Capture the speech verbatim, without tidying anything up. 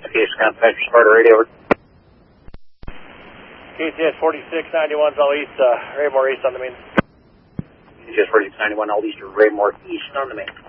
Identification contact, Sparta radio. K T S forty-six ninety-one, all east, uh, Raymore east on the main. K T S forty-six ninety-one, all east, Raymore east on the main.